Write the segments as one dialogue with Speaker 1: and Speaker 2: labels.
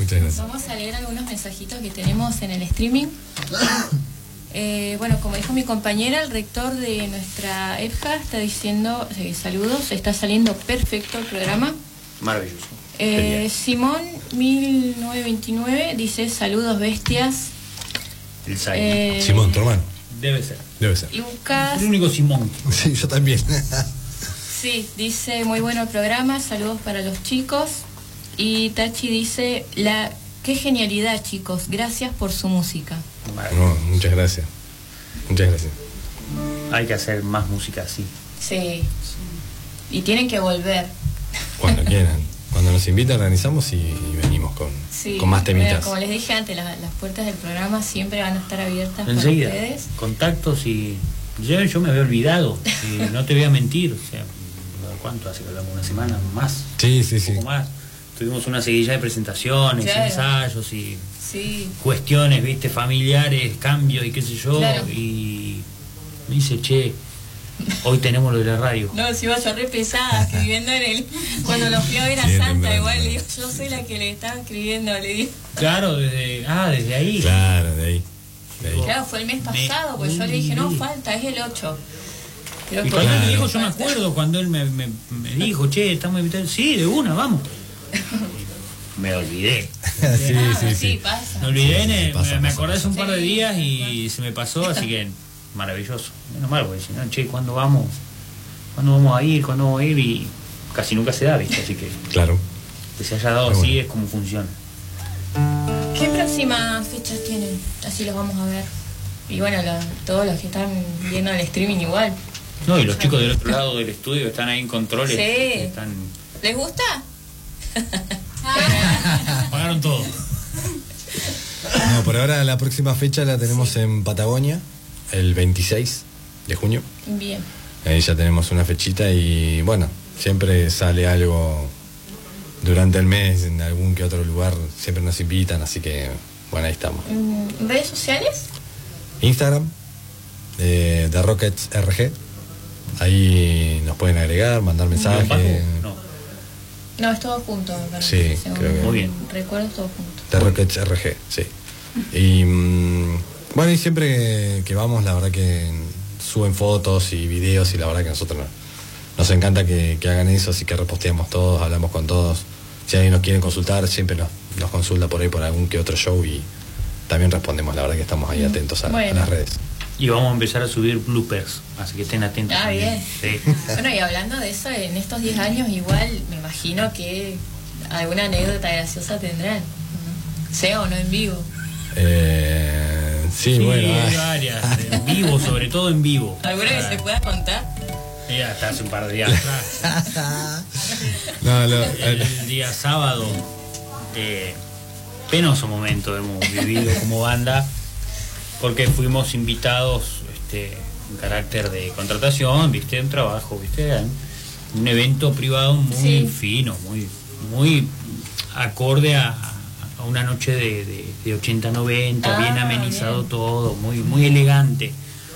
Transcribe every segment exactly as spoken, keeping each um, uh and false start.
Speaker 1: Muchas gracias.
Speaker 2: Vamos a leer algunos mensajitos que tenemos en el streaming. Eh, bueno, como dijo mi compañera, el rector de nuestra E F J A está diciendo eh, saludos, está saliendo perfecto el programa.
Speaker 3: Maravilloso.
Speaker 2: Eh, Simón mil novecientos veintinueve dice saludos bestias.
Speaker 3: El Simón.
Speaker 2: Eh,
Speaker 1: Simón, tu hermano.
Speaker 3: Debe ser.
Speaker 1: Debe ser.
Speaker 2: Lucas.
Speaker 3: El único Simón.
Speaker 1: Sí, yo también.
Speaker 2: Sí, dice muy bueno el programa, saludos para los chicos. Y Tachi dice, la qué genialidad chicos, gracias por su música.
Speaker 1: No, muchas gracias. Muchas gracias.
Speaker 3: Hay que hacer más música así.
Speaker 2: Sí. Y tienen que volver.
Speaker 1: Cuando quieran. Cuando nos invitan organizamos y, y venimos con,
Speaker 2: Sí,
Speaker 1: con más temitas.
Speaker 2: bueno, como les dije antes, la- las puertas del programa siempre van a estar abiertas
Speaker 3: Enseguida.
Speaker 2: para ustedes.
Speaker 3: Contactos y. Yo, yo me había olvidado. Y no te voy a mentir. O sea, ¿cuánto hace que hablamos? ¿Una semana más?
Speaker 1: Sí, sí,
Speaker 3: Un
Speaker 1: sí.
Speaker 3: poco más. Tuvimos una seguilla de presentaciones,
Speaker 2: Claro.
Speaker 3: ensayos y
Speaker 2: Sí.
Speaker 3: cuestiones, viste, familiares, cambios y qué sé yo.
Speaker 2: Claro.
Speaker 3: Y me dice, che, hoy tenemos lo de la radio.
Speaker 2: No, si iba a ser re pesada escribiendo en el... Cuando lo fui a ver a
Speaker 1: Sí,
Speaker 2: Santa,
Speaker 1: temprano,
Speaker 2: igual le
Speaker 1: temprano.
Speaker 2: digo, yo soy la que le estaba escribiendo, le digo.
Speaker 3: Claro, desde. Ah, desde ahí.
Speaker 1: Claro, de ahí. De ahí.
Speaker 2: Claro, fue el mes
Speaker 3: Me-
Speaker 2: pasado, pues yo le dije, no, falta, es el ocho. Pero
Speaker 3: Y
Speaker 2: por
Speaker 3: cuando él
Speaker 2: ahí
Speaker 3: me dijo, yo me
Speaker 2: falta.
Speaker 3: acuerdo cuando él me, me, me dijo, che, estamos invitados. Sí, de una, vamos. Me olvidé.
Speaker 1: Sí,
Speaker 2: Ah,
Speaker 1: sí, sí.
Speaker 2: pasa.
Speaker 3: Me olvidé,
Speaker 1: Sí, sí,
Speaker 3: ne-
Speaker 1: pasa,
Speaker 3: me, me
Speaker 1: pasa,
Speaker 3: acordé hace un
Speaker 2: pasa.
Speaker 3: par de
Speaker 2: Sí,
Speaker 3: días
Speaker 2: sí,
Speaker 3: y se me pasó, así que maravilloso. Menos mal, porque si no, che, ¿cuándo vamos? ¿Cuándo vamos a ir? ¿Cuándo vamos a ir? Y casi nunca se da, ¿viste? Así que
Speaker 1: Claro.
Speaker 3: que se haya dado
Speaker 1: Muy
Speaker 3: así
Speaker 1: bueno.
Speaker 3: es como funciona.
Speaker 2: ¿Qué próximas fechas tienen? Así los vamos a ver. Y bueno, lo- todos los que están viendo el streaming igual.
Speaker 3: No, y los chicos del otro lado del estudio están ahí en controles.
Speaker 2: Sí.
Speaker 3: Están,
Speaker 2: ¿Les gusta?
Speaker 3: pagaron todo.
Speaker 1: No, por ahora la próxima fecha la tenemos en Patagonia, el veintiséis de junio.
Speaker 2: Bien.
Speaker 1: Ahí ya tenemos una fechita y bueno, siempre sale algo durante el mes en algún que otro lugar, siempre nos invitan, así que bueno, ahí estamos.
Speaker 2: Mm, ¿Redes sociales?
Speaker 1: Instagram, eh, The Rockets R G, ahí nos pueden agregar, mandar mensajes.
Speaker 3: ¿Paco? No.
Speaker 2: No, es todo junto. me parece,
Speaker 1: Sí,
Speaker 2: según
Speaker 1: creo que-
Speaker 3: Muy bien.
Speaker 2: Recuerdo es todo junto.
Speaker 1: The Rockets R G, sí. Y mm, bueno, y siempre que, que vamos, la verdad que suben fotos y videos y la verdad que a nosotros nos, nos encanta que, que hagan eso, así que reposteamos todos, hablamos con todos. Si alguien nos quiere consultar, siempre nos, nos consulta por ahí por algún que otro show y también respondemos, la verdad que estamos ahí atentos a, a
Speaker 2: Bueno.
Speaker 1: las redes.
Speaker 3: Y vamos a empezar a subir bloopers, así que estén atentos.
Speaker 2: Ah,
Speaker 3: también.
Speaker 2: bien.
Speaker 3: Sí.
Speaker 2: Bueno, y hablando de eso, en estos diez años igual me imagino que alguna anécdota graciosa tendrán. ¿No? Sea o no en vivo.
Speaker 1: Eh, sí,
Speaker 3: Sí,
Speaker 1: bueno.
Speaker 3: hay
Speaker 1: ah.
Speaker 3: varias, en vivo, sobre todo en vivo.
Speaker 2: ¿Alguna que se pueda contar?
Speaker 3: Y hasta hace un par de días atrás.
Speaker 1: No, no,
Speaker 3: El,
Speaker 1: eh,
Speaker 3: el día sábado, eh, penoso momento hemos vivido como banda, porque fuimos invitados este, en carácter de contratación, viste, un trabajo, viste, un evento privado muy
Speaker 2: Sí.
Speaker 3: fino, muy, muy acorde a, a una noche de, de, de ochenta noventa,
Speaker 2: Ah,
Speaker 3: bien amenizado
Speaker 2: bien.
Speaker 3: todo, muy, muy elegante.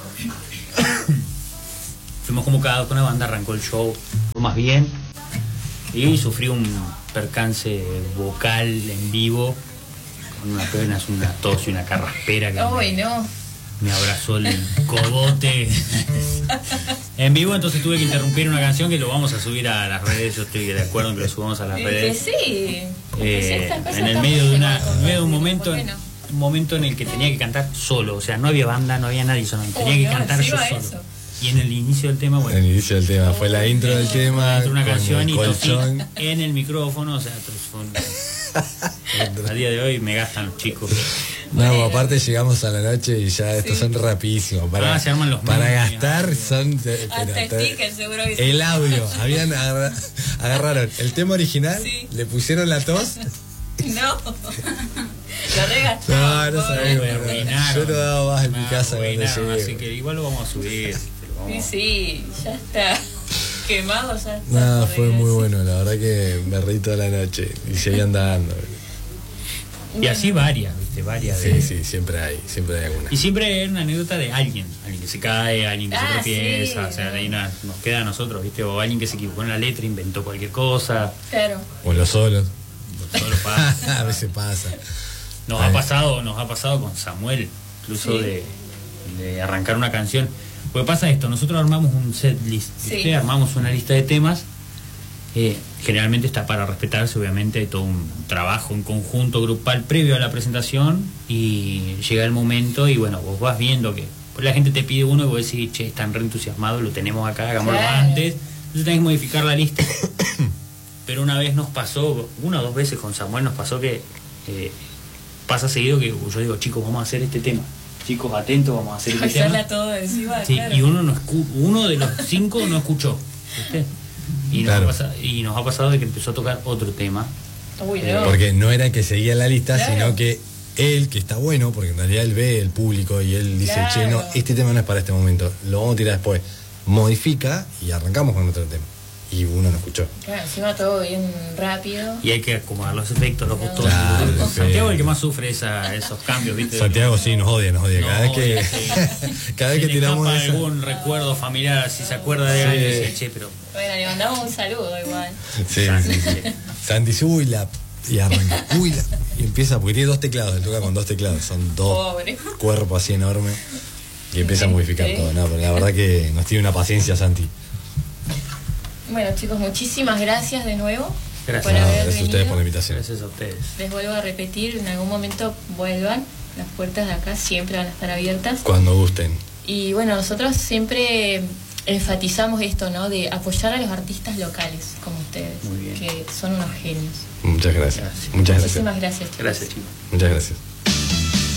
Speaker 3: Fuimos convocados con la banda, arrancó el show más bien y sufrí un percance vocal en vivo con una apenas una tos y una carraspera que
Speaker 2: Uy,
Speaker 3: me,
Speaker 2: no.
Speaker 3: me abrazó el cogote en vivo, entonces tuve que interrumpir una canción que lo vamos a subir a las redes. Yo estoy de acuerdo en que lo subamos a las
Speaker 2: Es que
Speaker 3: redes.
Speaker 2: sí.
Speaker 3: Eh,
Speaker 2: Pues estas cosas
Speaker 3: en el
Speaker 2: están
Speaker 3: medio de una
Speaker 2: funcionando,
Speaker 3: en medio de un
Speaker 2: ¿por
Speaker 3: momento
Speaker 2: qué no?
Speaker 3: un momento en el que tenía que cantar solo, o sea, no había banda, no había nadie sonando, tenía
Speaker 2: Uy,
Speaker 3: que
Speaker 2: no,
Speaker 3: cantar yo
Speaker 2: encima
Speaker 3: solo.
Speaker 2: eso.
Speaker 3: Y en el inicio del tema, bueno,
Speaker 1: el inicio del tema fue la intro del tema,
Speaker 3: entró una
Speaker 1: con
Speaker 3: canción
Speaker 1: el
Speaker 3: y tosí
Speaker 1: colchón.
Speaker 3: en el micrófono, o sea, fue un- a día de hoy me gastan los chicos.
Speaker 1: No, aparte llegamos a la noche y ya estos
Speaker 2: Sí.
Speaker 1: son rapidísimos. Para,
Speaker 3: Ah, se arman los
Speaker 1: para
Speaker 3: memes.
Speaker 1: gastar son. eh,
Speaker 2: Hasta
Speaker 1: pero, te-
Speaker 2: stickers seguro que sí.
Speaker 1: el audio. Habían agarra- agarraron el tema original,
Speaker 2: Sí.
Speaker 1: le pusieron la tos.
Speaker 2: No. Lo regastaron.
Speaker 1: No, no
Speaker 2: pobre.
Speaker 1: sabés,
Speaker 3: Me
Speaker 1: bueno,
Speaker 3: arruinaron.
Speaker 1: yo no daba más en mi
Speaker 3: Me
Speaker 1: casa cuando
Speaker 3: arruinaron,
Speaker 1: llegué.
Speaker 3: así que igual lo vamos a subir. pero vamos-
Speaker 2: Sí, sí, ya está. Quemado ya está.
Speaker 1: No,
Speaker 2: por
Speaker 1: fue muy
Speaker 2: desgracia.
Speaker 1: bueno, la verdad que me reí toda la noche y seguí andando.
Speaker 3: Y así varias, viste, varias.
Speaker 1: Sí,
Speaker 3: de-
Speaker 1: sí, siempre hay, siempre hay alguna.
Speaker 3: Y siempre es una anécdota de alguien, alguien que se cae, alguien que
Speaker 2: Ah,
Speaker 3: se tropieza,
Speaker 2: sí.
Speaker 3: o sea, de ahí una- nos queda a nosotros, viste, o alguien que se equivocó en la letra, inventó cualquier cosa.
Speaker 2: Claro.
Speaker 1: O los solos.
Speaker 3: solo pasa.
Speaker 1: A veces pasa.
Speaker 3: Nos
Speaker 1: Ay.
Speaker 3: ha pasado, nos ha pasado con Samuel, incluso
Speaker 2: Sí.
Speaker 3: de, de arrancar una canción. Porque pasa esto, nosotros armamos un set list,
Speaker 2: Sí.
Speaker 3: ¿viste? Armamos una lista de temas. Eh, generalmente está para respetarse, obviamente, todo un trabajo en conjunto grupal previo a la presentación, y llega el momento y bueno, vos vas viendo que pues la gente te pide uno y vos decís, che, están re entusiasmados, lo tenemos acá, hagámoslo
Speaker 2: Claro.
Speaker 3: antes. Entonces tenés que modificar la lista. Pero una vez nos pasó, una o dos veces con Samuel nos pasó que eh, pasa seguido que yo digo, chicos, vamos a hacer este tema. Chicos, atentos, vamos a hacer este tema.
Speaker 2: Pasarla todo encima,
Speaker 3: Sí,
Speaker 2: claro.
Speaker 3: y uno no escu- uno de los cinco no escuchó, ¿viste? Y nos,
Speaker 1: Claro.
Speaker 3: ha pasado, y nos ha pasado de que empezó a tocar otro tema.
Speaker 2: Uy,
Speaker 3: Eh,
Speaker 2: no.
Speaker 1: Porque no era el que seguía la lista,
Speaker 2: Claro.
Speaker 1: sino que él, que está bueno, porque en realidad él ve el público y él dice,
Speaker 2: Claro.
Speaker 1: che, no, este tema no es para este momento, lo vamos a tirar después. Modifica y arrancamos con otro tema. Y uno no escuchó.
Speaker 2: Claro, encima todo bien rápido.
Speaker 3: Y hay que acomodar los efectos, los botones.
Speaker 1: Claro,
Speaker 3: Con
Speaker 1: sí.
Speaker 3: Santiago es el que más sufre esa, esos cambios, ¿viste?
Speaker 1: Santiago sí nos odia, nos odia.
Speaker 3: No,
Speaker 1: Cada vez que,
Speaker 3: odia, sí.
Speaker 1: cada vez
Speaker 3: Se
Speaker 1: que
Speaker 3: le
Speaker 1: tiramos
Speaker 3: escapa
Speaker 1: esa-
Speaker 3: algún recuerdo familiar, si se acuerda de
Speaker 1: Sí.
Speaker 3: algo, dice, che, pero...
Speaker 2: Bueno, le mandamos un saludo igual.
Speaker 1: Sí, sí, sí. Santi dice, uy, la... Y arranca, uy, la... Y empieza, porque tiene dos teclados, él toca con dos teclados, son dos
Speaker 2: Pobre.
Speaker 1: cuerpos así enormes. Y empieza a modificar
Speaker 2: Sí.
Speaker 1: todo, ¿no? Pero la verdad que nos tiene una paciencia, Santi.
Speaker 2: Bueno, chicos, muchísimas gracias de nuevo.
Speaker 3: Gracias.
Speaker 2: por
Speaker 1: No,
Speaker 2: haber
Speaker 1: gracias a ustedes
Speaker 2: venido.
Speaker 1: por la invitación.
Speaker 3: Gracias a ustedes.
Speaker 2: Les vuelvo a repetir, en algún momento vuelvan. Las puertas de acá siempre van a estar abiertas.
Speaker 1: Cuando gusten.
Speaker 2: Y bueno, nosotros siempre enfatizamos esto, ¿no? De apoyar a los artistas locales, como ustedes,
Speaker 3: Muy bien.
Speaker 2: que son unos genios.
Speaker 1: Muchas gracias.
Speaker 3: Gracias.
Speaker 1: Muchas gracias.
Speaker 2: Muchísimas gracias, chicos.
Speaker 3: Gracias, chicos.
Speaker 1: Muchas gracias.